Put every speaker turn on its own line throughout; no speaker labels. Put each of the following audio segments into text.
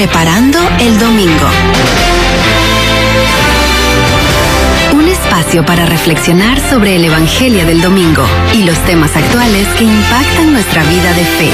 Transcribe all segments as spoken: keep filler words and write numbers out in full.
Preparando el domingo. Un espacio para reflexionar sobre el Evangelio del domingo y los temas actuales que impactan nuestra vida de fe.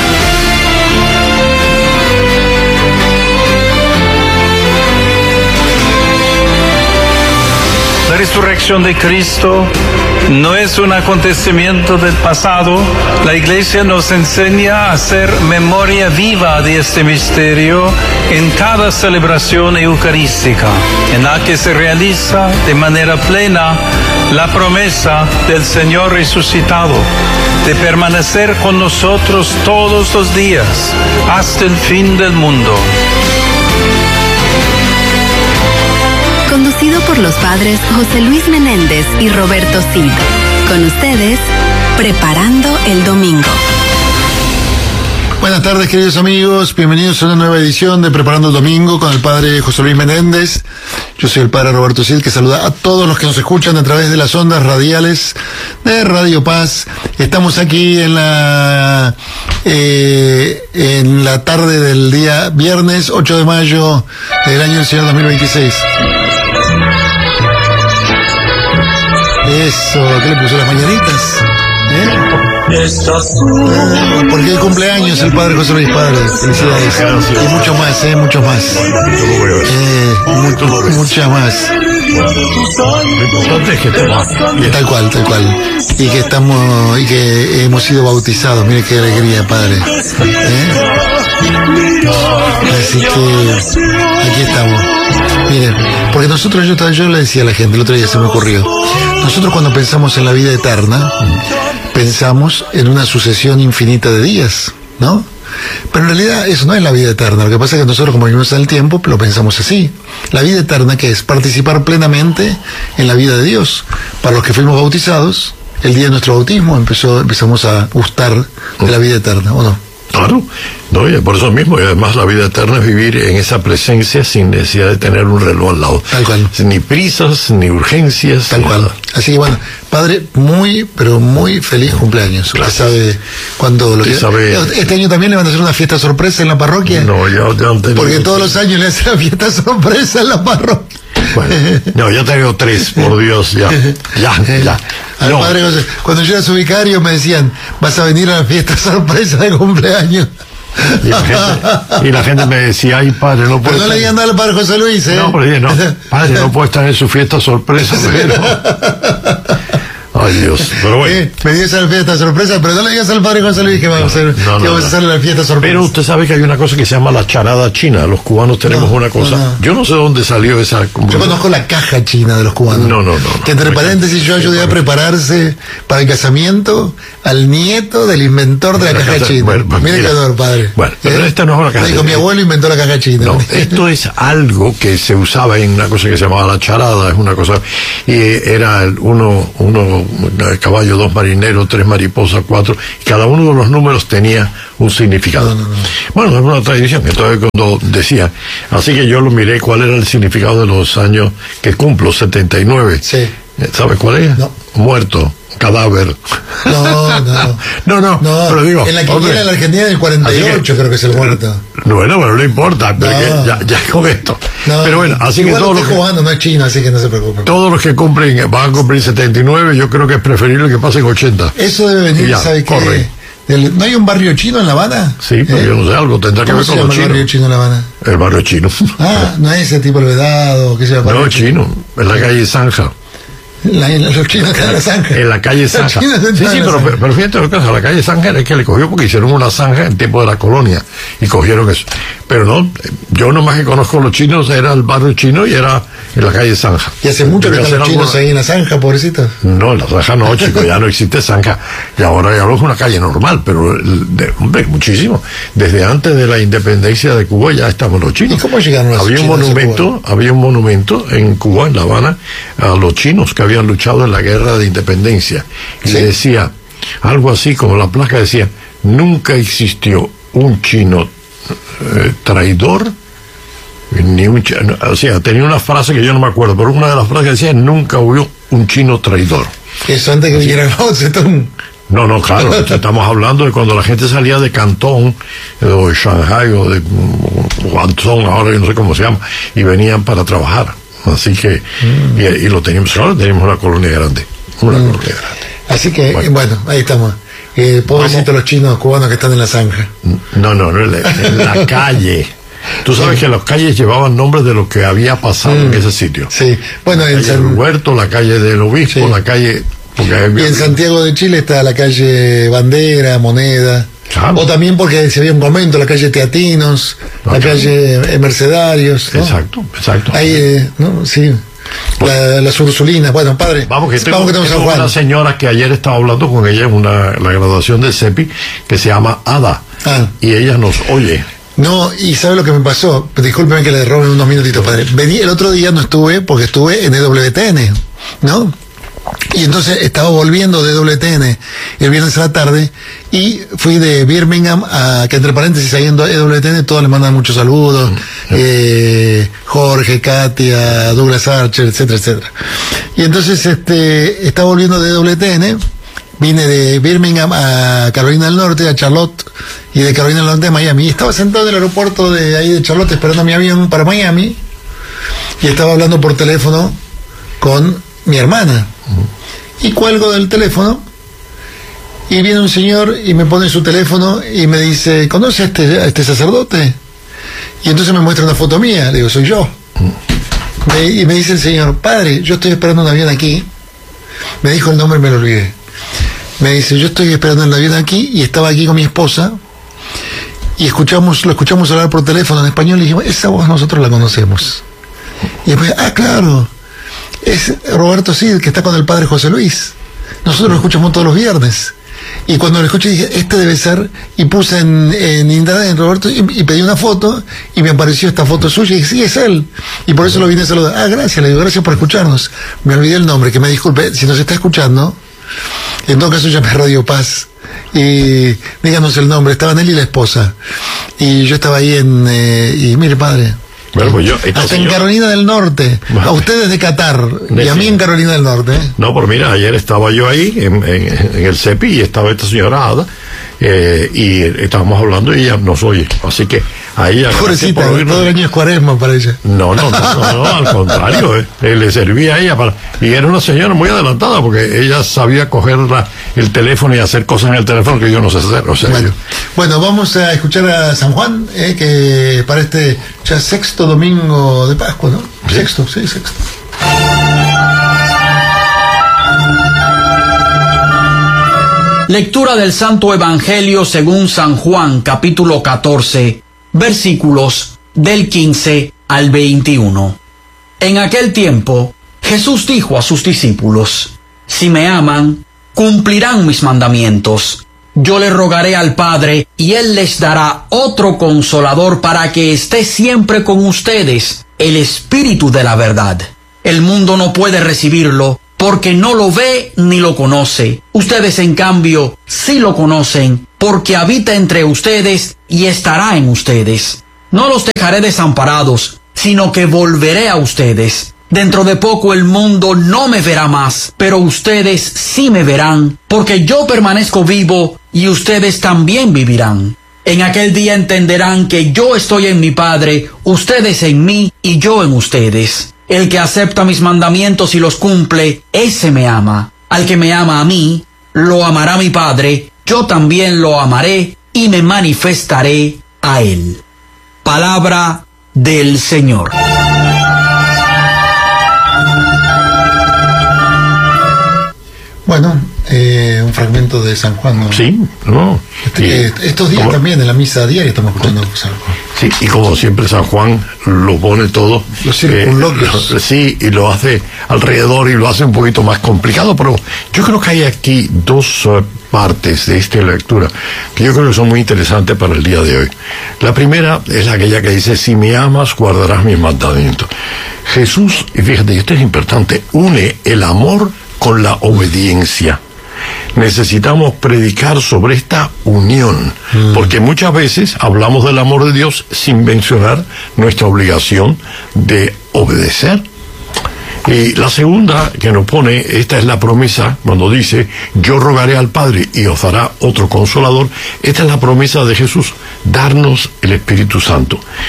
La resurrección de Cristo no es un acontecimiento del pasado. La Iglesia nos enseña a hacer memoria viva de este misterio en cada celebración eucarística, en la que se realiza de manera plena la promesa del Señor resucitado de permanecer con nosotros todos los días hasta el fin del mundo.
Conducido por los padres José Luis Menéndez y Roberto Cid. Con ustedes, Preparando el Domingo.
Buenas tardes, queridos amigos. Bienvenidos a una nueva edición de Preparando el Domingo con el padre José Luis Menéndez. Yo soy el padre Roberto Cid, que saluda a todos los que nos escuchan a través de las ondas radiales de Radio Paz. Estamos aquí en la eh, en la tarde del día viernes ocho de mayo del año del Señor dos mil veintiséis. Eso, ¿qué le puso las mañanitas? ¿Eh? Ah, porque hay cumpleaños el padre José Luis, padre. Felicidades. Y mucho más, ¿eh? Mucho más. Eh, mucho, mucha más. Tal cual, tal cual. Y que estamos, y que hemos sido bautizados. Mire qué alegría, padre. ¿Eh? Así que aquí estamos. Miren, porque nosotros, yo, yo le decía a la gente, el otro día se me ocurrió, nosotros cuando pensamos en la vida eterna, pensamos en una sucesión infinita de días, ¿no? Pero en realidad eso no es la vida eterna. Lo que pasa es que nosotros, como vivimos en el tiempo, lo pensamos así. La vida eterna, ¿qué es? Participar plenamente en la vida de Dios. Para los que fuimos bautizados, el día de nuestro bautismo empezó, empezamos a gustar de la vida eterna, ¿o no?
Claro, no, y por eso mismo, y además la vida eterna es vivir en esa presencia sin necesidad de tener un reloj al lado.
Tal cual.
Ni prisas, ni urgencias.
Tal
ni
cual.
Nada.
Así que bueno, padre, muy, pero muy feliz cumpleaños. Usted sabe cuándo lo que...
sabe...
¿Este año también le van a hacer una fiesta sorpresa en la parroquia?
No, yo ya antes...
Porque todos los años le hacen la fiesta sorpresa en la parroquia.
Bueno, no, yo tengo tres, por Dios, ya, ya, ya.
Al
No.
padre José, cuando yo era su vicario me decían, vas a venir a la fiesta sorpresa de cumpleaños.
Y la gente, y la gente me decía, ay, padre, no puede
Pero no le digan nada al padre José Luis, ¿eh?
No, pero dije, no, padre, no puede estar en su fiesta sorpresa, pero... Ay, Dios, pero bueno.
Eh, me dio esa fiesta sorpresa, pero no le digas al padre José Luis que vamos a hacer,
No, no,
que vamos
no.
a hacerle la fiesta sorpresa.
Pero usted sabe que hay una cosa que se llama la charada china. Los cubanos tenemos
No,
una cosa.
no, no.
Yo no sé dónde salió esa.
Yo conozco la caja china de los cubanos.
No, no, no, no.
Que entre
Me
paréntesis
encanta.
yo ayudé a prepararse para el casamiento al nieto del inventor de la,
La
caja
caja-
china.
bueno, pues
Mire
mira.
qué honor, padre.
Bueno, pero esta no es una caja
Digo,
china.
mi abuelo inventó la caja china.
No, esto es algo que se usaba en una cosa que se llamaba la charada, es una cosa, y era el uno, uno, el caballo, dos marineros, tres mariposas, cuatro, y cada uno de los números tenía un significado.
No, no, no.
Bueno, es una tradición, entonces cuando decía, así que yo lo miré cuál era el significado de los años que cumplo, setenta y nueve.
Sí.
¿Sabe cuál es?
No.
Muerto. Cadáver.
No, no.
no, no,
No,
pero digo,
en la
hombre,
quiniela de la Argentina del cuarenta y ocho
así que-
creo que es el muerto.
Bueno, pero no importa, porque
No.
ya, ya con esto.
No,
pero bueno, así que
igual
todos
lo
los
estoy
que,
jugando, no es chino, así que no se preocupen.
todos los que cumplen, van a cumplir setenta y nueve, yo creo que es preferible que pasen ochenta.
Eso debe venir,
Y ya,
¿sabe qué?
corre.
Del- ¿No hay un barrio chino en La Habana?
Sí, pero
¿Eh?
yo no sé, algo tendrá que
¿Cómo
ver
se
con
llama
los
el barrio
chinos.
chino en La Habana?
El barrio chino.
Ah, no es ese tipo de vedado, ¿qué se llama?
No, chino, en la calle Zanja.
La, los chinos están en la zanja.
En la calle Zanja.
Los chinos
Sí,
están
sí,
en la
pero,
zanja.
pero fíjate lo que es, la calle Zanja es que le cogió porque hicieron una zanja en tiempo de la colonia y cogieron eso. Pero no, yo nomás que conozco los chinos, era el barrio chino y era en la calle Zanja.
Y hace mucho que
Debe
están los
ser
chinos
alguna-
ahí en la zanja, pobrecitos.
No, la Zanja no, chico, ya no existe Zanja. Y ahora ya no es una calle normal, pero, el- de- hombre, muchísimo. Desde antes de la independencia de Cuba ya estaban los chinos.
¿Y cómo llegaron los
había un
chinos a
monumento, había un monumento en Cuba, en La Habana, a los chinos que habían luchado en la guerra de independencia. Y
Sí.
decía, algo así como la placa decía, nunca existió un chino eh, traidor, ni un chi- o sea, tenía una frase que yo no me acuerdo, pero una de las frases que decía, nunca hubo un chino traidor.
Eso antes que viniera Mao Zedong.
No, no, claro, estamos hablando de cuando la gente salía de Cantón, o de Shanghai, o de, Guantón, ahora yo no sé cómo se llama, y venían para trabajar. Así que, mm. y, y lo teníamos, ahora tenemos una colonia grande, una mm. colonia grande.
Así que, bueno, bueno ahí estamos. Eh, Pobrecitos los chinos cubanos que están en la zanja.
No, no, no, en la, en la calle. Tú sabes sí. que las calles llevaban nombres de lo que había pasado mm. en ese sitio.
Sí, bueno,
la
en
calle
San...
del Huerto, la calle del Obispo, sí. la calle... Porque
y en Santiago de Chile está la calle Bandera, Moneda. Claro. O también porque se había un convento, la calle Teatinos, no, la claro. calle Mercedarios, ¿no?
Exacto, exacto.
Ahí, eh, ¿no? Sí. La, las Ursulinas. Bueno, padre,
vamos que tengo,
vamos que
tengo
San Juan.
Una señora que ayer estaba hablando con ella en una, la graduación del CEPI, que se llama Ada, ah. y ella nos oye.
No, y ¿sabe lo que me pasó? Discúlpeme que le roben unos minutitos, padre. Vení, el otro día no estuve porque estuve en E W T N, ¿no? Y entonces estaba volviendo de E W T N el viernes a la tarde y fui de Birmingham a, que entre paréntesis ahí en E W T N todos le mandan muchos saludos, mm. eh, Jorge, Katia, Douglas Archer, etcétera, etcétera. Y entonces este estaba volviendo de E W T N, vine de Birmingham a Carolina del Norte, a Charlotte, y de Carolina del Norte a Miami. Y estaba sentado en el aeropuerto de ahí de Charlotte esperando mi avión para Miami y estaba hablando por teléfono con mi hermana. Y cuelgo del teléfono y viene un señor y me pone su teléfono y me dice, ¿conoce a este, a este sacerdote? Y entonces me muestra una foto mía. Le digo, soy yo. Me, y me dice el señor, padre, yo estoy esperando un avión aquí. Me dijo el nombre y me lo olvidé. Me dice, yo estoy esperando el avión aquí y estaba aquí con mi esposa y escuchamos, lo escuchamos hablar por teléfono en español y dijimos, esa voz nosotros la conocemos. Y después, ah, claro, es Roberto Cid, que está con el padre José Luis. Nosotros lo escuchamos todos los viernes. Y cuando lo escuché dije, este debe ser, y puse en, en internet en Roberto y, y pedí una foto y me apareció esta foto suya y dije, sí, es él. Y por eso lo vine a saludar. Ah, gracias, le digo, gracias por escucharnos. Me olvidé el nombre, que me disculpe, si nos está escuchando, en todo caso llame a Radio Paz y díganos el nombre. Estaban él y la esposa. Y yo estaba ahí en, eh, y mire, padre,
bueno, pues yo,
hasta
señor...
en Carolina del Norte, vale. A ustedes de Qatar de y a mí en Carolina del Norte. ¿eh?
No, pero mira, ayer estaba yo ahí en, en, en el CEPI y estaba esta señora Ada eh, y estábamos hablando y ella nos oye, así que a ella...
Pobrecita, todo el año es cuaresma para ella.
No, no, no, no, no al contrario, eh, eh, le servía a ella para... Y era una señora muy adelantada porque ella sabía coger la, el teléfono y hacer cosas en el teléfono que yo no sé hacer, o sea,
bueno,
yo...
bueno, vamos a escuchar a San Juan, eh, que para este ya sexto domingo de Pascua, ¿no? ¿Sí? Sexto, sí, sexto.
Lectura del Santo Evangelio según San Juan, capítulo catorce, versículos del quince al veintiuno. En aquel tiempo, Jesús dijo a sus discípulos, si me aman, cumplirán mis mandamientos. Yo le rogaré al Padre, y Él les dará otro consolador para que esté siempre con ustedes, el Espíritu de la verdad. El mundo no puede recibirlo, porque no lo ve ni lo conoce. Ustedes, en cambio, sí lo conocen, porque habita entre ustedes y estará en ustedes. No los dejaré desamparados, sino que volveré a ustedes. Dentro de poco el mundo no me verá más, pero ustedes sí me verán, porque yo permanezco vivo y ustedes también vivirán. En aquel día entenderán que yo estoy en mi Padre, ustedes en mí y yo en ustedes. El que acepta mis mandamientos y los cumple, ese me ama. Al que me ama a mí, lo amará mi Padre, yo también lo amaré y me manifestaré a él. Palabra del Señor.
Bueno, eh, un fragmento de San Juan, ¿no?
Sí, no.
Este, eh, estos días ¿cómo? También en la misa diaria estamos escuchando San Juan.
Sí, y como siempre San Juan lo pone todo.
Los circunloquios.
Eh, sí, y lo hace alrededor y lo hace un poquito más complicado, pero yo creo que hay aquí dos uh, partes de esta lectura que yo creo que son muy interesantes para el día de hoy. La primera es aquella que dice, si me amas, guardarás mis mandamientos. Jesús, y fíjate, esto es importante, une el amor con la obediencia. Necesitamos predicar sobre esta unión, mm. porque muchas veces hablamos del amor de Dios sin mencionar nuestra obligación de obedecer. Y la segunda que nos pone, esta es la promesa, cuando dice, yo rogaré al Padre y os dará otro consolador, esta es la promesa de Jesús, darnos el Espíritu Santo.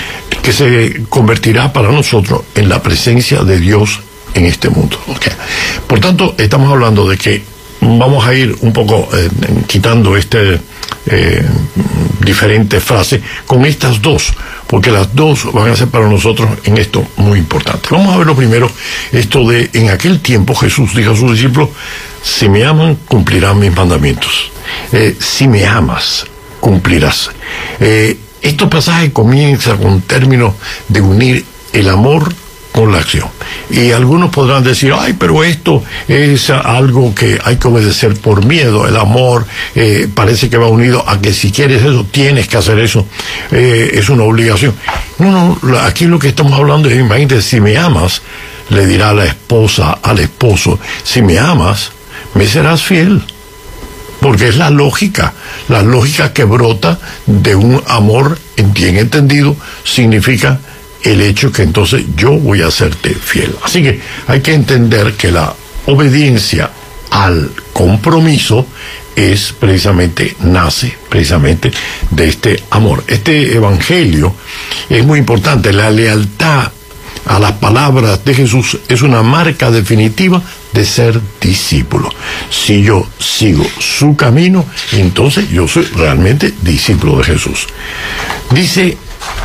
que se convertirá para nosotros en la presencia de Dios en este mundo. Okay. Por tanto, estamos hablando de que vamos a ir un poco eh, quitando este eh, diferentes frases con estas dos, porque las dos van a ser para nosotros en esto muy importante. Vamos a ver lo primero, esto de en aquel tiempo Jesús dijo a sus discípulos: si me aman, cumplirán mis mandamientos. Eh, si me amas, cumplirás. Eh, estos pasajes comienzan con términos de unir el amor con la acción. Y algunos podrán decir: ay, pero esto es algo que hay que obedecer por miedo. El amor eh, parece que va unido a que si quieres eso, tienes que hacer eso. Eh, es una obligación. No, no, aquí lo que estamos hablando es, imagínate, si me amas, le dirá a la esposa al esposo: si me amas, me serás fiel. Porque es la lógica, la lógica que brota de un amor bien entendido, significa el hecho que entonces yo voy a hacerte fiel. Así que hay que entender que la obediencia al compromiso es precisamente, nace precisamente de este amor. Este evangelio es muy importante. La lealtad a las palabras de Jesús es una marca definitiva de ser discípulo. Si yo sigo su camino, entonces yo soy realmente discípulo de Jesús. Dice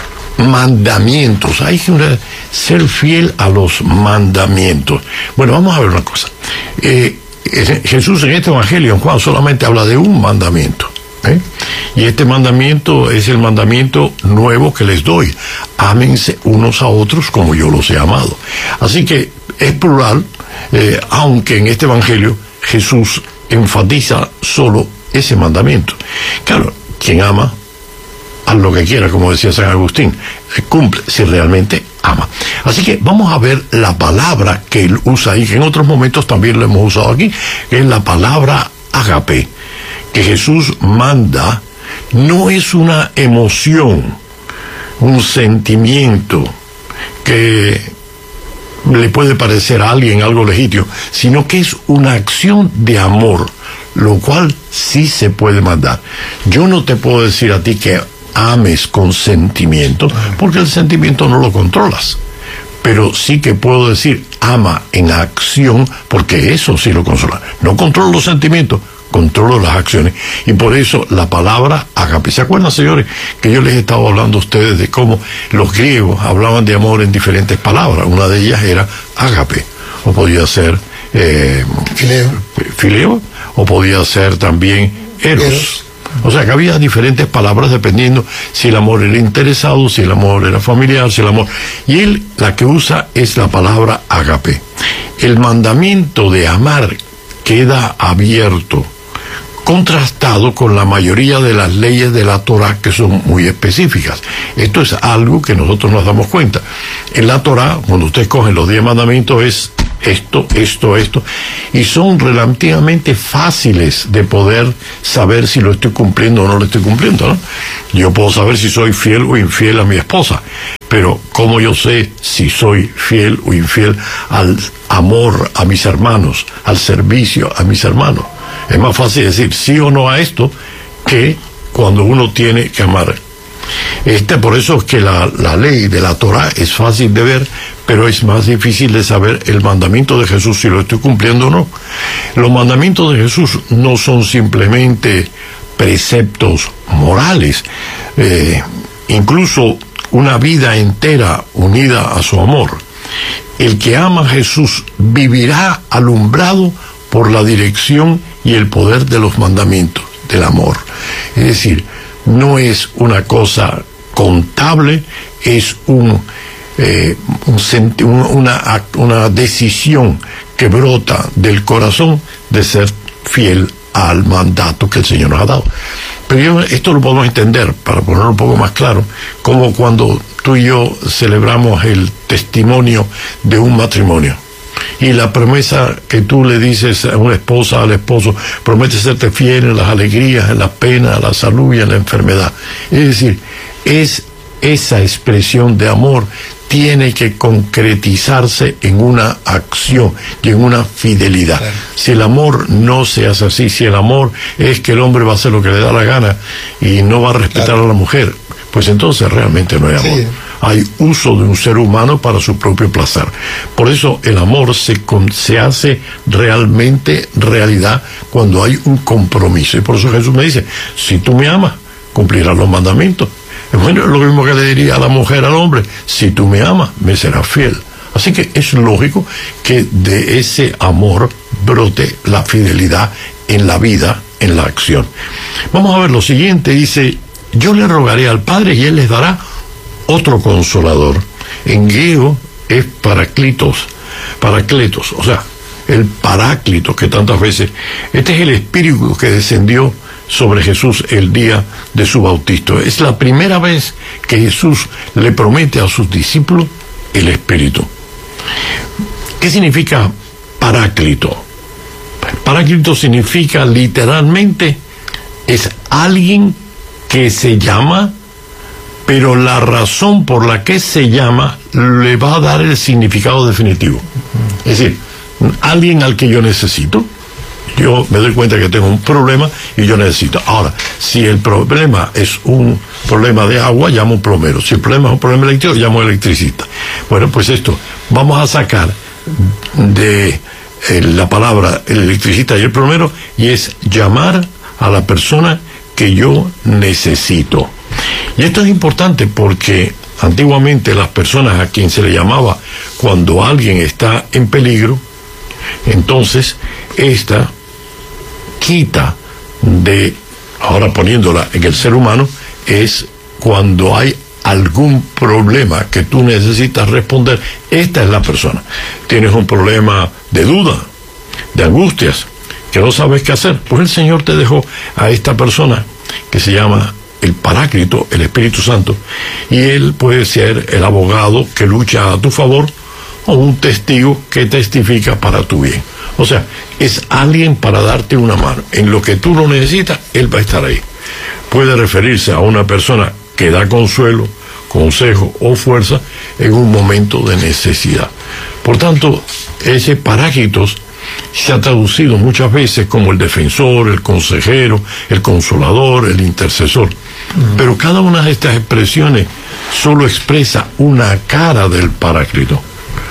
mandamientos, hay que ser fiel a los mandamientos. Bueno, vamos a ver una cosa. Eh, Jesús en este evangelio, en Juan, solamente habla de un mandamiento. ¿eh? Y este mandamiento es el mandamiento nuevo que les doy: ámense unos a otros como yo los he amado. Así que es plural, eh, aunque en este evangelio Jesús enfatiza solo ese mandamiento. Claro, quien ama, haz lo que quiera, como decía San Agustín, cumple si realmente ama. Así que vamos a ver la palabra que él usa ahí, que en otros momentos también lo hemos usado aquí, que es la palabra ágape, que Jesús manda. No es una emoción, un sentimiento que le puede parecer a alguien algo legítimo, sino que es una acción de amor, lo cual sí se puede mandar. Yo no te puedo decir a ti que ames con sentimiento, porque el sentimiento no lo controlas, pero sí que puedo decir ama en acción, porque eso sí lo controla. No controlo los sentimientos, controlo las acciones. Y por eso la palabra ágape. ¿Se acuerdan, señores, que yo les he estado hablando a ustedes de cómo los griegos hablaban de amor en diferentes palabras? Una de ellas era ágape, o podía ser eh, fileo. fileo, o podía ser también eros. eros. O sea que había diferentes palabras dependiendo si el amor era interesado, si el amor era familiar, si el amor... Y él la que usa es la palabra ágape. El mandamiento de amar queda abierto, contrastado con la mayoría de las leyes de la Torá, que son muy específicas. Esto es algo que nosotros nos damos cuenta. En la Torá, cuando usted coge los diez mandamientos, es esto, esto, esto, y son relativamente fáciles de poder saber si lo estoy cumpliendo o no lo estoy cumpliendo, ¿no? Yo puedo saber si soy fiel o infiel a mi esposa, pero ¿cómo yo sé si soy fiel o infiel al amor a mis hermanos, al servicio a mis hermanos? Es más fácil decir sí o no a esto que cuando uno tiene que amar. Este, por eso es que la, la ley de la Torá es fácil de ver, pero es más difícil de saber el mandamiento de Jesús, si lo estoy cumpliendo o no. Los mandamientos de Jesús no son simplemente preceptos morales, eh, incluso una vida entera unida a su amor. El que ama a Jesús vivirá alumbrado por la dirección y el poder de los mandamientos del amor. Es decir, no es una cosa contable, es un, eh, un, una, una decisión que brota del corazón de ser fiel al mandato que el Señor nos ha dado. Pero yo, esto lo podemos entender, para ponerlo un poco más claro, como cuando tú y yo celebramos el testimonio de un matrimonio. Y la promesa que tú le dices a una esposa, al esposo, promete serte fiel en las alegrías, en las penas, en la salud y en la enfermedad. Es decir, es esa expresión de amor tiene que concretizarse en una acción y en una fidelidad. Claro. Si el amor no se hace así, si el amor es que el hombre va a hacer lo que le da la gana y no va a respetar claro. a la mujer, pues entonces realmente no hay amor. Sí. Hay uso de un ser humano para su propio placer. Por eso el amor se, con, se hace realmente realidad cuando hay un compromiso. Y por eso Jesús me dice, si tú me amas, cumplirás los mandamientos. Bueno, lo mismo que le diría a la mujer al hombre, si tú me amas, me serás fiel. Así que es lógico que de ese amor brote la fidelidad en la vida, en la acción. Vamos a ver lo siguiente, dice, yo le rogaré al Padre y Él les dará otro consolador. En griego es parakletos, parakletos, o sea, el paráclito que tantas veces, este es el espíritu que descendió sobre Jesús el día de su bautizo. Es la primera vez que Jesús le promete a sus discípulos el espíritu. ¿Qué significa paráclito? Paráclito significa literalmente es alguien que se llama, pero la razón por la que se llama le va a dar el significado definitivo. Es decir, alguien al que yo necesito, yo me doy cuenta que tengo un problema y yo necesito. Ahora, si el problema es un problema de agua, llamo a un plomero. Si el problema es un problema eléctrico, llamo a un electricista. Bueno, pues esto, vamos a sacar de eh, la palabra el electricista y el plomero, y es llamar a la persona que yo necesito. Y esto es importante porque antiguamente las personas a quien se le llamaba cuando alguien está en peligro, entonces esta quita de, ahora poniéndola en el ser humano, es cuando hay algún problema que tú necesitas responder, esta es la persona. Tienes un problema de duda, de angustias, que no sabes qué hacer, pues el Señor te dejó a esta persona que se llama el Paráclito, el Espíritu Santo, y él puede ser el abogado que lucha a tu favor o un testigo que testifica para tu bien. O sea, es alguien para darte una mano. En lo que tú lo necesitas, él va a estar ahí. Puede referirse a una persona que da consuelo, consejo o fuerza en un momento de necesidad. Por tanto, ese Paráclitos se ha traducido muchas veces como el defensor, el consejero, el consolador, el intercesor. Uh-huh. Pero cada una de estas expresiones solo expresa una cara del Paráclito.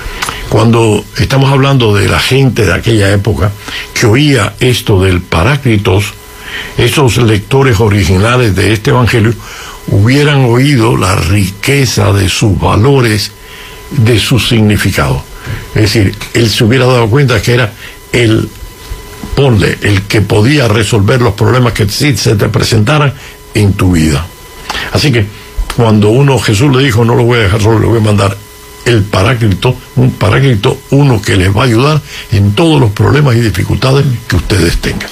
Cuando estamos hablando de la gente de aquella época que oía esto del Paráclitos, esos lectores originales de este evangelio hubieran oído la riqueza de sus valores, de su significado. Es decir, él se hubiera dado cuenta que era el, ponle, el que podía resolver los problemas que sí se te presentaran en tu vida. Así que cuando uno, Jesús le dijo, no lo voy a dejar solo, le voy a mandar el Paráclito, un Paráclito, uno que les va a ayudar en todos los problemas y dificultades que ustedes tengan.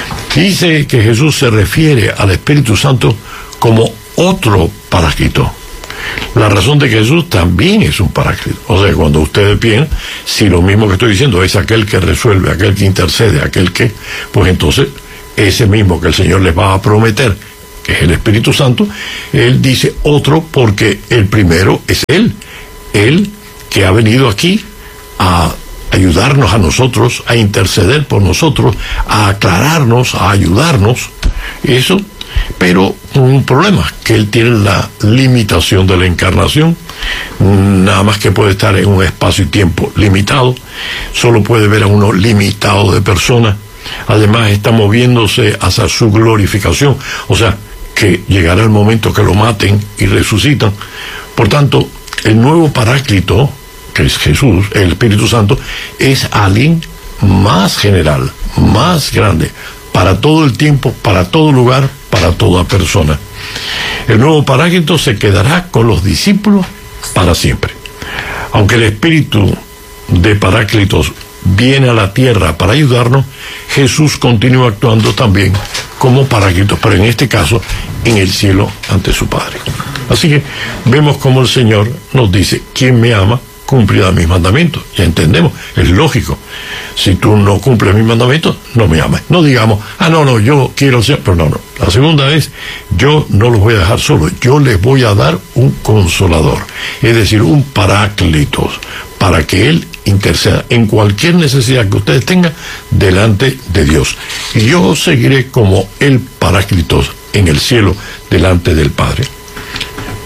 Dice que Jesús se refiere al Espíritu Santo como otro Paráclito. La razón de que Jesús también es un Paráclito. O sea, cuando ustedes piensan, si lo mismo que estoy diciendo es aquel que resuelve, aquel que intercede, aquel que, pues entonces, ese mismo que el Señor les va a prometer, que es el Espíritu Santo, Él dice otro porque el primero es Él. Él que ha venido aquí a ayudarnos a nosotros, a interceder por nosotros, a aclararnos, a ayudarnos, eso, pero con un problema, que Él tiene la limitación de la encarnación, nada más que puede estar en un espacio y tiempo limitado, solo puede ver a uno limitado de personas, además está moviéndose hacia su glorificación, o sea, que llegará el momento que lo maten y resucitan. Por tanto, el nuevo Paráclito, que es Jesús, el Espíritu Santo, es alguien más general, más grande, para todo el tiempo, para todo lugar, para toda persona. El nuevo Paráclito se quedará con los discípulos para siempre. Aunque el Espíritu de Paráclitos viene a la tierra para ayudarnos, Jesús continúa actuando también como Paráclito, pero en este caso en el cielo ante su Padre. Así que vemos como el Señor nos dice, quien me ama cumplirá mis mandamientos. Ya entendemos, es lógico. Si tú no cumples mis mandamientos, no me amas. No digamos, ah, no, no, yo quiero ser, pero no, no. La segunda es, yo no los voy a dejar solos, yo les voy a dar un consolador, es decir, un Paráclitos, para que Él interceda en cualquier necesidad que ustedes tengan delante de Dios. Y yo seguiré como el Paráclitos en el cielo delante del Padre.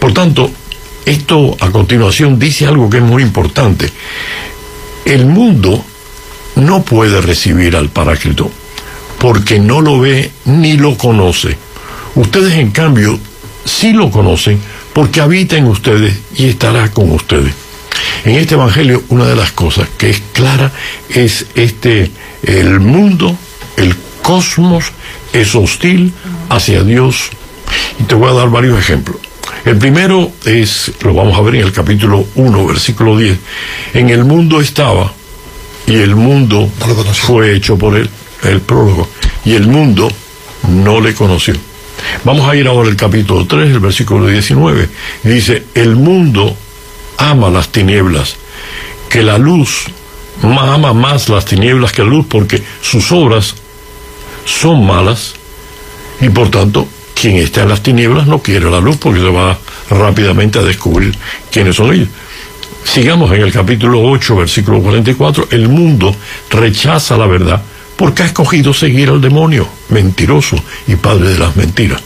Por tanto, esto a continuación dice algo que es muy importante. El mundo no puede recibir al Paráclito porque no lo ve ni lo conoce. Ustedes, en cambio, sí lo conocen porque habita en ustedes y estará con ustedes. En este evangelio, una de las cosas que es clara es este: el mundo, el cosmos, es hostil hacia Dios. Y te voy a dar varios ejemplos. El primero es, lo vamos a ver en el capítulo uno, versículo diez. En el mundo estaba, y el mundo
no
fue hecho por él, el prólogo, y el mundo no le conoció. Vamos a ir ahora al capítulo tres, el versículo diecinueve. Y dice: el mundo ama las tinieblas, que la luz ama más las tinieblas que la luz, porque sus obras son malas, y por tanto quien está en las tinieblas no quiere la luz, porque se va rápidamente a descubrir quiénes son ellos. Sigamos en el capítulo ocho, versículo cuarenta y cuatro. El mundo rechaza la verdad porque ha escogido seguir al demonio, mentiroso y padre de las mentiras.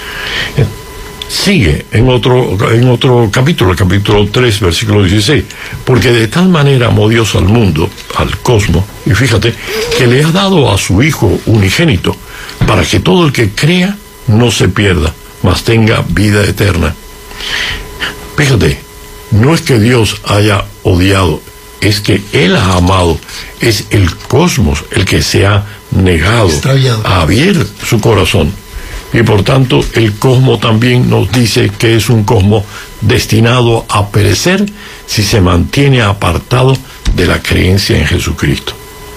Sigue en otro, en otro capítulo, el capítulo tres, versículo dieciséis. Porque de tal manera amó Dios al mundo, al cosmos, y fíjate, que le ha dado a su Hijo unigénito, para que todo el que crea no se pierda, mas tenga vida eterna. Fíjate, no es que Dios haya odiado, es que Él ha amado. Es el cosmos el que se ha negado
Extraviado.
a abrir su corazón. Y por tanto, el cosmos también nos dice que es un cosmos destinado a perecer si se mantiene apartado de la creencia en Jesucristo.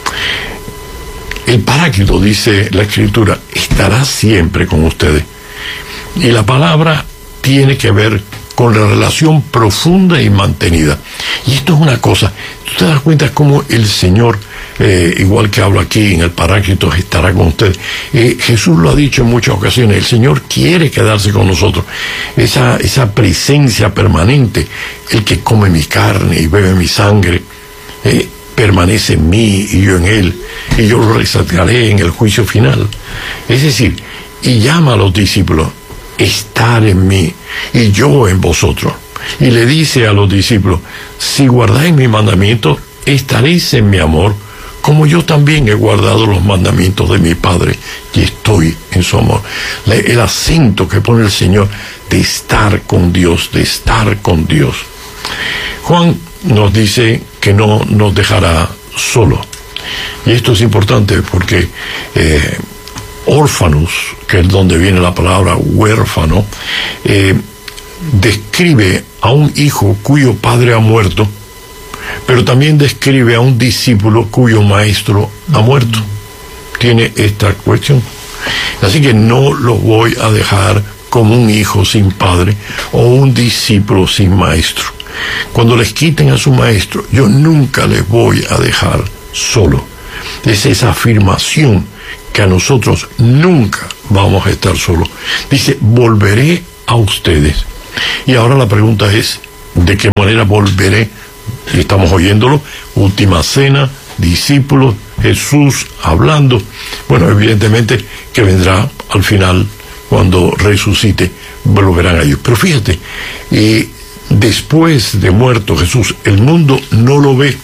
El Paráclito, dice la Escritura, estará siempre con ustedes. Y la palabra tiene que ver con la relación profunda y mantenida. Y esto es una cosa, tú te das cuenta cómo el Señor, eh, igual que hablo aquí en el Paráclito, estará con ustedes. Eh, Jesús lo ha dicho en muchas ocasiones, el Señor quiere quedarse con nosotros. Esa, esa presencia permanente, el que come mi carne y bebe mi sangre, eh, permanece en mí y yo en él, y yo lo resaltaré en el juicio final. Es decir, y llama a los discípulos: estar en mí y yo en vosotros. Y le dice a los discípulos: si guardáis mis mandamientos, estaréis en mi amor, como yo también he guardado los mandamientos de mi Padre y estoy en su amor. El acento que pone el Señor de estar con Dios, de estar con Dios. Juan nos dice que no nos dejará solo. Y esto es importante porque eh, órfanos, que es donde viene la palabra huérfano, eh, describe a un hijo cuyo padre ha muerto, pero también describe a un discípulo cuyo maestro ha muerto. Tiene esta cuestión. Así que no lo voy a dejar como un hijo sin padre o un discípulo sin maestro. Cuando les quiten a su maestro, yo nunca les voy a dejar solo. Es esa afirmación que a nosotros nunca vamos a estar solos. Dice: volveré a ustedes. Y ahora la pregunta es: ¿de qué manera volveré? Y estamos oyéndolo, última cena, discípulos, Jesús hablando. Bueno, evidentemente que vendrá al final, cuando resucite, volverán a ellos. Pero fíjate, eh, después de muerto Jesús, el mundo no lo ve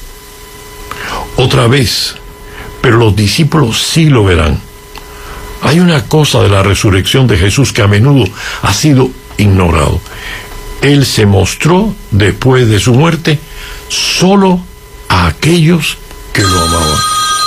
otra vez, pero los discípulos sí lo verán. Hay una cosa de la resurrección de Jesús que a menudo ha sido ignorado. Él se mostró después de su muerte solo a aquellos que lo amaban.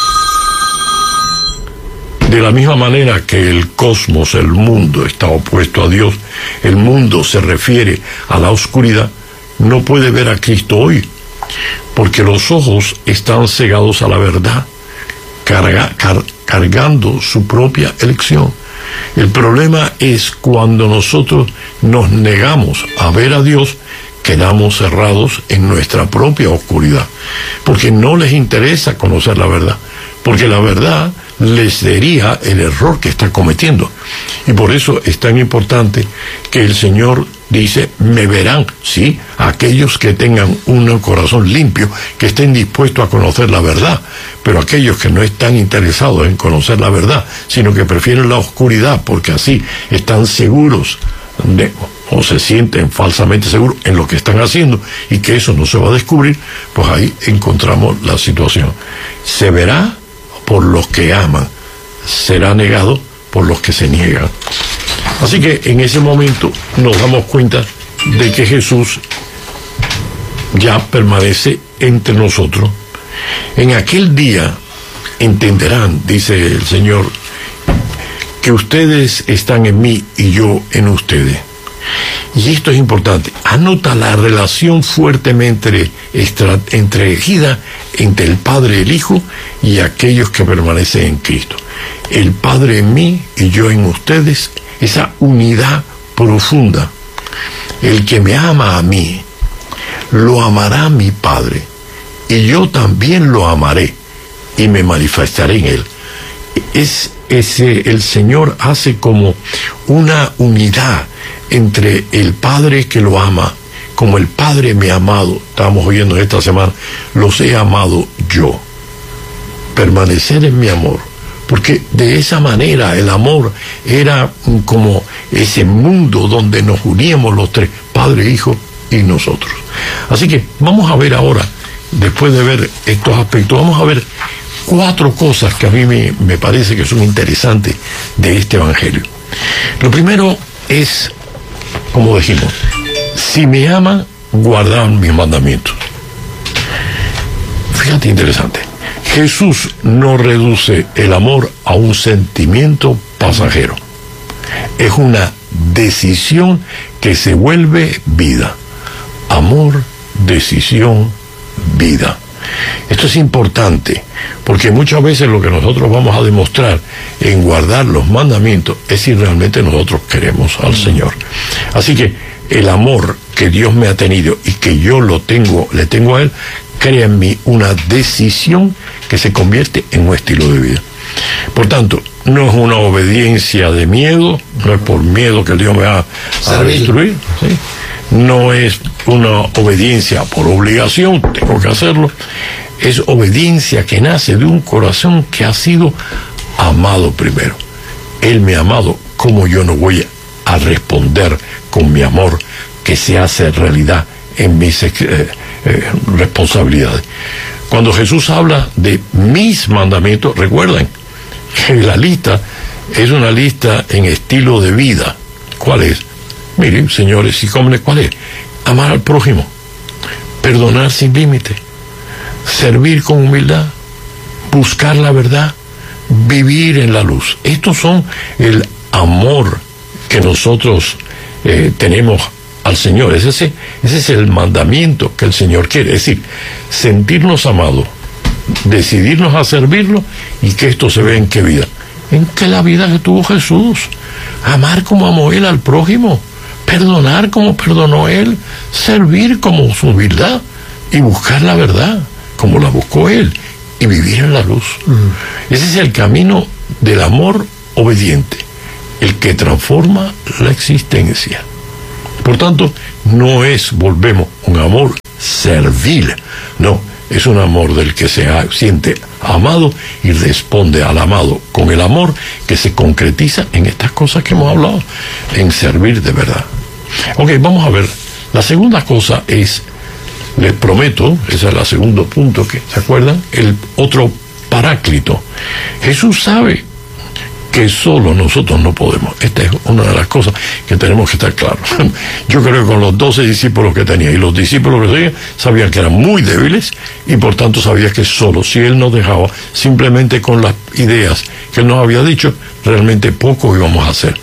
De la misma manera que el cosmos, el mundo, está opuesto a Dios, el mundo se refiere a la oscuridad, no puede ver a Cristo hoy, porque los ojos están cegados a la verdad, carga, car, cargando su propia elección. El problema es cuando nosotros nos negamos a ver a Dios, quedamos cerrados en nuestra propia oscuridad, porque no les interesa conocer la verdad, porque la verdad les diría el error que están cometiendo. Y por eso es tan importante que el Señor dice: me verán, sí, aquellos que tengan un corazón limpio, que estén dispuestos a conocer la verdad. Pero aquellos que no están interesados en conocer la verdad, sino que prefieren la oscuridad, porque así están seguros de, o se sienten falsamente seguros en lo que están haciendo y que eso no se va a descubrir, pues ahí encontramos la situación. Se verá por los que aman, será negado por los que se niegan. Así que en ese momento nos damos cuenta de que Jesús ya permanece entre nosotros. En aquel día entenderán, dice el Señor, que ustedes están en mí y yo en ustedes. Y esto es importante. Anota la relación fuertemente entregida entre el Padre, el Hijo y aquellos que permanecen en Cristo. El Padre en mí y yo en ustedes, esa unidad profunda. El que me ama a mí, lo amará mi Padre, y yo también lo amaré y me manifestaré en él. Es ese, el Señor hace como una unidad entre el Padre que lo ama, como el Padre me ha amado, estábamos oyendo esta semana, los he amado yo. Permanecer en mi amor, porque de esa manera el amor era como ese mundo donde nos uníamos los tres, Padre, Hijo y nosotros. Así que vamos a ver ahora, después de ver estos aspectos, vamos a ver cuatro cosas que a mí me, me parece que son interesantes de este Evangelio. Lo primero es, como dijimos, si me aman, guardan mis mandamientos. Fíjate, interesante. Jesús no reduce el amor a un sentimiento pasajero. Es una decisión que se vuelve vida. Amor, decisión, vida. Esto es importante, porque muchas veces lo que nosotros vamos a demostrar en guardar los mandamientos es si realmente nosotros queremos al Señor. Así que el amor que Dios me ha tenido y que yo lo tengo, le tengo a Él, crea en mí una decisión que se convierte en un estilo de vida. Por tanto, no es una obediencia de miedo, no es por miedo que Dios me va a destruir, ¿sí? No es una obediencia por obligación, tengo que hacerlo. Es obediencia que nace de un corazón que ha sido amado primero. Él me ha amado, ¿cómo yo no voy a responder con mi amor que se hace realidad en mis eh, eh, responsabilidades? Cuando Jesús habla de mis mandamientos, recuerden que la lista es una lista en estilo de vida. ¿Cuál es? Miren, señores, si comen, ¿cuál es? Amar al prójimo, perdonar sin límite, servir con humildad, buscar la verdad, vivir en la luz. Estos son el amor que nosotros eh, tenemos al Señor. Ese, ese, ese es el mandamiento que el Señor quiere. Es decir, sentirnos amados, decidirnos a servirlo y que esto se vea en qué vida. En que la vida que tuvo Jesús. Amar como amó Él al prójimo. Perdonar como perdonó Él, servir como su humildad y buscar la verdad como la buscó Él y vivir en la luz. Mm. Ese es el camino del amor obediente, el que transforma la existencia. Por tanto, no es, volvemos, un amor servil, no, es un amor del que se ha, siente amado y responde al amado con el amor que se concretiza en estas cosas que hemos hablado, en servir de verdad. Ok, vamos a ver. La segunda cosa es, les prometo, ese es el segundo punto, que ¿se acuerdan? El otro paráclito. Jesús sabe que solo nosotros no podemos. Esta es una de las cosas que tenemos que estar claros. Yo creo que con los doce discípulos que tenía y los discípulos que tenía, sabían que eran muy débiles y por tanto sabía que solo si Él nos dejaba, simplemente con las ideas que Él nos había dicho, realmente poco íbamos a hacer.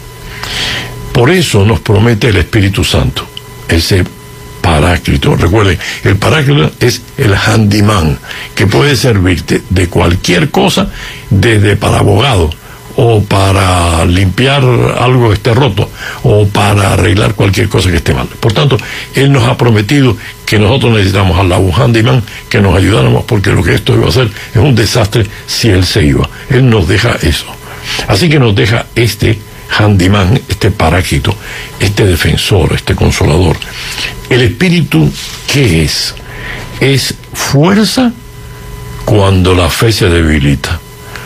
Por eso nos promete el Espíritu Santo, ese paráclito. Recuerden, el paráclito es el handyman, que puede servirte de cualquier cosa, desde para abogado, o para limpiar algo que esté roto, o para arreglar cualquier cosa que esté mal. Por tanto, Él nos ha prometido que nosotros necesitamos a un handyman que nos ayudáramos, porque lo que esto iba a hacer es un desastre si Él se iba. Él nos deja eso. Así que nos deja este handyman, este paráclito, este defensor, este consolador. El Espíritu, ¿qué es? Es fuerza cuando la fe se debilita,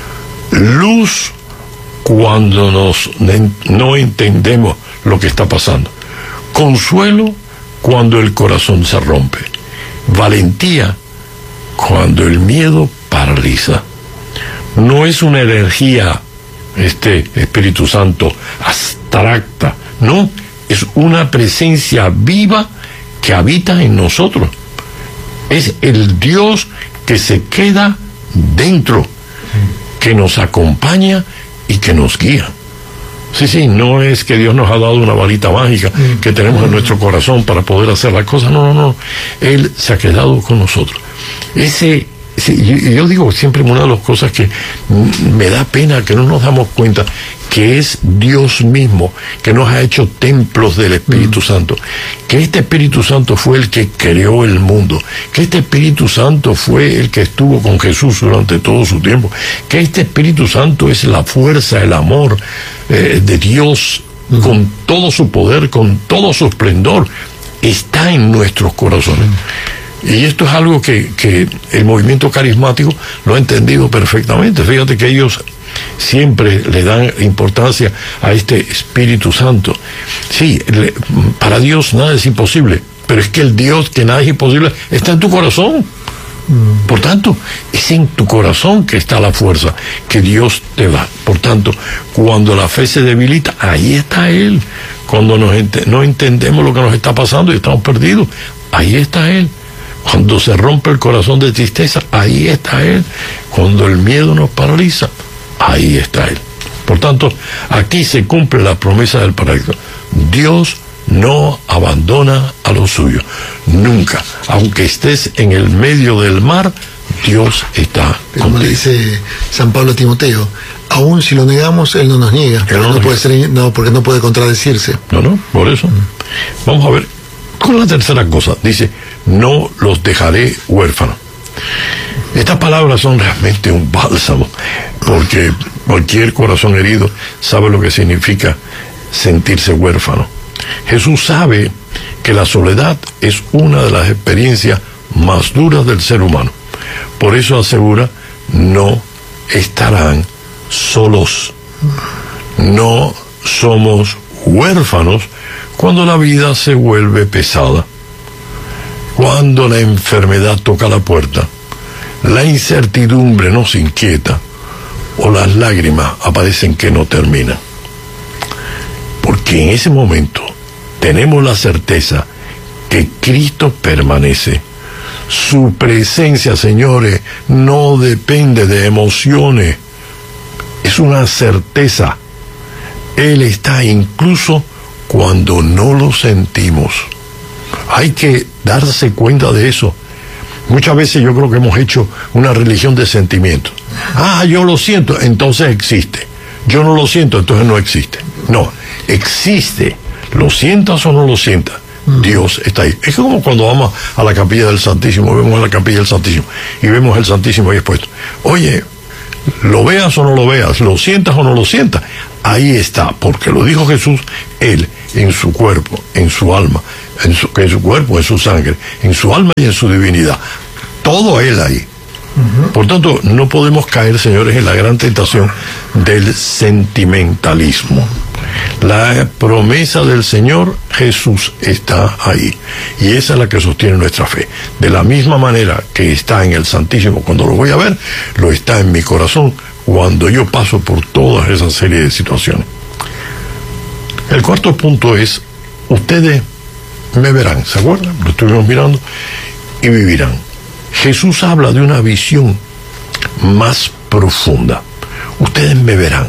luz cuando nos, no entendemos lo que está pasando, consuelo cuando el corazón se rompe, valentía cuando el miedo paraliza. No es una energía, este Espíritu Santo, abstracta, no, es una presencia viva que habita en nosotros. Es el Dios que se queda dentro, que nos acompaña y que nos guía. Sí, sí, no es que Dios nos ha dado una varita mágica que tenemos en nuestro corazón para poder hacer las cosas, no, no, no. Él se ha quedado con nosotros. Ese, ese yo, yo digo siempre, una de las cosas que me da pena que no nos damos cuenta, que es Dios mismo, que nos ha hecho templos del Espíritu mm. Santo, que este Espíritu Santo fue el que creó el mundo, que este Espíritu Santo fue el que estuvo con Jesús durante todo su tiempo, que este Espíritu Santo es la fuerza, el amor eh, de Dios, mm. con todo su poder, con todo su esplendor, está en nuestros corazones. Mm. Y esto es algo que, que el movimiento carismático lo ha entendido perfectamente. Fíjate que ellos siempre le dan importancia a este Espíritu Santo. Sí, le, para Dios nada es imposible, pero es que el Dios que nada es imposible está en tu corazón. Por tanto, es en tu corazón que está la fuerza que Dios te da. Por tanto, cuando la fe se debilita, ahí está Él. Cuando nos ent- no entendemos lo que nos está pasando y estamos perdidos, ahí está Él. Cuando se rompe el corazón de tristeza, ahí está Él. Cuando el miedo nos paraliza, ahí está Él. Por tanto, aquí se cumple la promesa del Paráclito. Dios no abandona a los suyos, nunca. Aunque estés en el medio del mar, Dios está
Pero
contigo.
Como le dice San Pablo a Timoteo, aún si lo negamos, Él no nos niega.
Él no
no
nos
puede
niega.
ser, no, porque no puede contradecirse.
No, no, por eso. Mm. Vamos a ver con la tercera cosa. Dice, no los dejaré huérfanos. Estas palabras son realmente un bálsamo, porque cualquier corazón herido sabe lo que significa sentirse huérfano. Jesús sabe que la soledad es una de las experiencias más duras del ser humano. Por eso asegura, no estarán solos. No somos huérfanos cuando la vida se vuelve pesada, cuando la enfermedad toca la puerta, la incertidumbre nos inquieta o las lágrimas aparecen que no terminan. Porque en ese momento tenemos la certeza que Cristo permanece. Su presencia, señores, no depende de emociones, es una certeza. Él está incluso cuando no lo sentimos. Hay que darse cuenta de eso. Muchas veces yo creo que hemos hecho una religión de sentimientos. Ah, yo lo siento, entonces existe. Yo no lo siento, entonces no existe. No, existe. Lo sientas o no lo sientas, Dios está ahí. Es como cuando vamos a la capilla del Santísimo, vemos la capilla del Santísimo y vemos el Santísimo ahí expuesto. Oye, lo veas o no lo veas, lo sientas o no lo sientas, ahí está, porque lo dijo Jesús, Él en su cuerpo, en su alma, en su, en su cuerpo, en su sangre, en su alma y en su divinidad. Todo Él ahí. Uh-huh. Por tanto, no podemos caer, señores, en la gran tentación del sentimentalismo. La promesa del Señor, Jesús está ahí. Y esa es la que sostiene nuestra fe. De la misma manera que está en el Santísimo cuando lo voy a ver, lo está en mi corazón cuando yo paso por toda esa serie de situaciones. El cuarto punto es, ustedes me verán, ¿se acuerdan? Lo estuvimos mirando, y vivirán. Jesús habla de una visión más profunda. Ustedes me verán.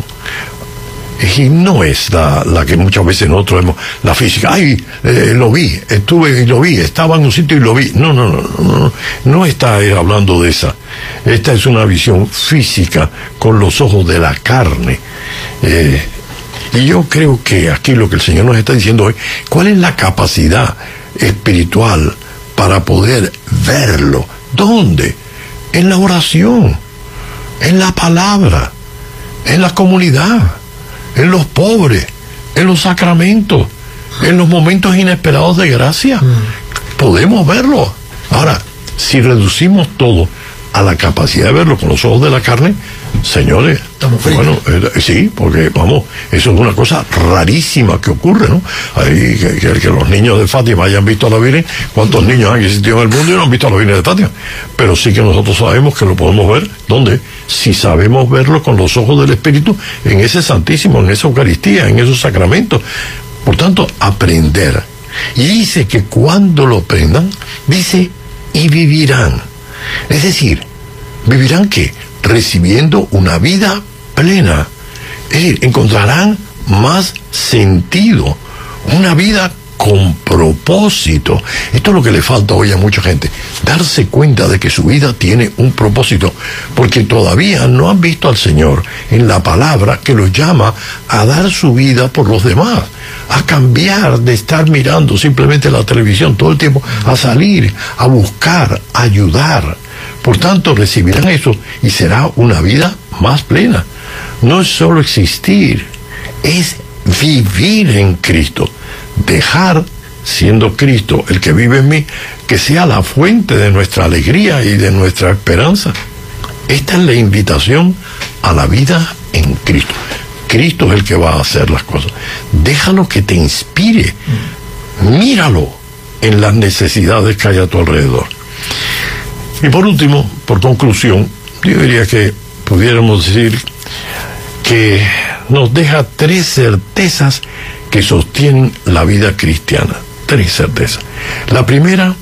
Y no es la, la que muchas veces nosotros vemos, la física. Ay, eh, lo vi, estuve y lo vi, estaba en un sitio y lo vi. No, no, no, no, no, no está hablando de esa. Esta es una visión física con los ojos de la carne. Eh, y yo creo que aquí lo que el Señor nos está diciendo hoy, ¿cuál es la capacidad espiritual para poder verlo? ¿Dónde? En la oración, en la palabra, en la comunidad, en los pobres, en los sacramentos, en los momentos inesperados de gracia. Mm. Podemos verlo. Ahora, si reducimos todo a la capacidad de verlo con los ojos de la carne, señores, bueno, eh, sí, porque vamos, eso es una cosa rarísima que ocurre, ¿no? Ahí, que, que, que los niños de Fátima hayan visto a la Virgen. ¿Cuántos niños han existido en el mundo y no han visto a la Virgen de Fátima? Pero sí que nosotros sabemos que lo podemos ver, ¿dónde? Si sabemos verlo con los ojos del Espíritu, en ese Santísimo, en esa Eucaristía, en esos sacramentos. Por tanto, aprender. Y dice que cuando lo aprendan, dice, y vivirán. Es decir, ¿vivirán qué? Recibiendo una vida plena. Es decir, encontrarán más sentido, una vida con propósito. Esto es lo que le falta hoy a mucha gente, darse cuenta de que su vida tiene un propósito, porque todavía no han visto al Señor en la palabra que los llama a dar su vida por los demás, a cambiar de estar mirando simplemente la televisión todo el tiempo, a salir, a buscar, a ayudar. Por tanto, recibirán eso y será una vida más plena. No es solo existir, es vivir en Cristo. Dejar, siendo Cristo el que vive en mí, que sea la fuente de nuestra alegría y de nuestra esperanza. Esta es la invitación a la vida en Cristo. Cristo es el que va a hacer las cosas. Déjalo que te inspire. Míralo en las necesidades que hay a tu alrededor. Y por último, por conclusión, yo diría que pudiéramos decir que nos deja tres certezas que sostienen la vida cristiana. Tres certezas. La primera,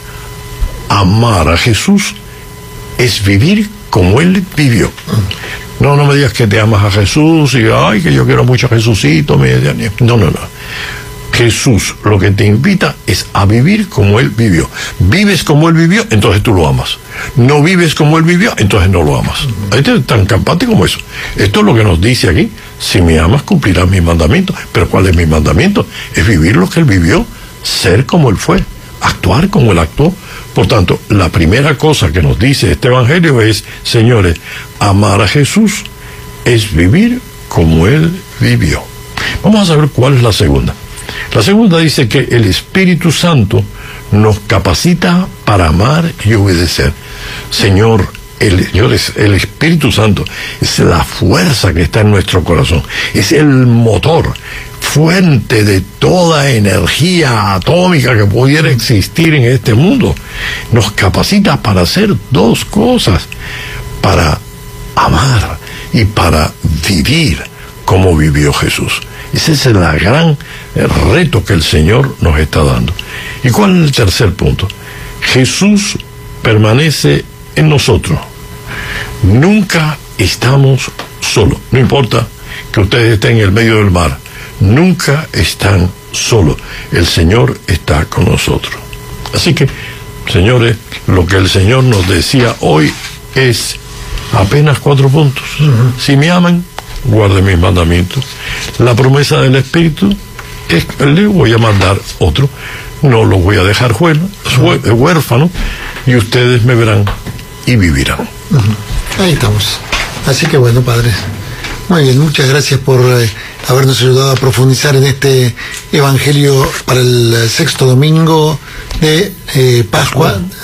amar a Jesús es vivir como Él vivió. No, no me digas que te amas a Jesús y, ay, que yo quiero mucho a Jesucito. No, no, no. Jesús lo que te invita es a vivir como Él vivió. Vives como Él vivió, entonces tú lo amas. No vives como Él vivió, entonces no lo amas. Esto es tan campante como eso. Esto es lo que nos dice aquí. Si me amas, cumplirás mis mandamientos. Pero ¿cuál es mi mandamiento? Es vivir lo que Él vivió, ser como Él fue, actuar como Él actuó. Por tanto, la primera cosa que nos dice este Evangelio es, señores, amar a Jesús es vivir como Él vivió. Vamos a saber cuál es la segunda. La segunda dice que el Espíritu Santo nos capacita para amar y obedecer. Señor, el, señores, el Espíritu Santo es la fuerza que está en nuestro corazón, es el motor, fuente de toda energía atómica que pudiera existir en este mundo. Nos capacita para hacer dos cosas: para amar y para vivir como vivió Jesús. Ese es el gran reto que el Señor nos está dando. ¿Y cuál es el tercer punto? Jesús permanece en nosotros. Nunca estamos solos. No importa que ustedes estén en el medio del mar, nunca están solos. El Señor está con nosotros. Así que, señores, lo que el Señor nos decía hoy es apenas cuatro puntos. Uh-huh. Si me aman, guarden mis mandamientos. La promesa del Espíritu es que le voy a mandar otro. No los voy a dejar huérfanos, y ustedes me verán y vivirán.
Uh-huh. Ahí estamos. Así que bueno, padre, muy bien, muchas gracias por eh, habernos ayudado a profundizar en este Evangelio para el sexto domingo de eh, Pascua.